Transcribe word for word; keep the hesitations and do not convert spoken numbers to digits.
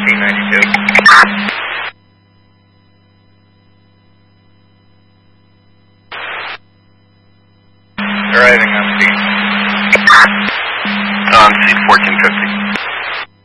fifteen ninety-two. Arriving on scene. On scene fourteen fifty.